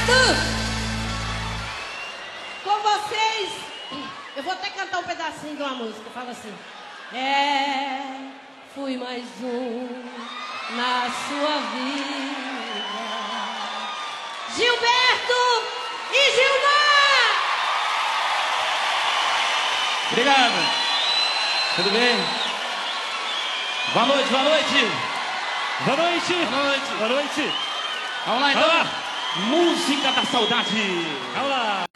Gilberto! Com vocês, eu vou até cantar um pedacinho de uma música. Fala assim: fui mais um na sua vida. Gilberto e Gilmar! Obrigado. Tudo bem? Boa noite, boa noite. Boa noite. Boa noite. Boa noite. Vamos lá então. Música da saudade. Vamos lá.